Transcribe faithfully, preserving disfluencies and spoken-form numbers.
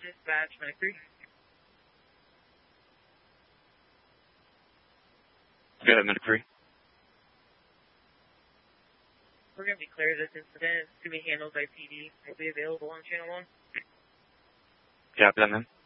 Dispatch, Medic three. Go ahead, Medic three. We're going to declare this incident to be handled by P D. Will be available on channel one. Copy that, man.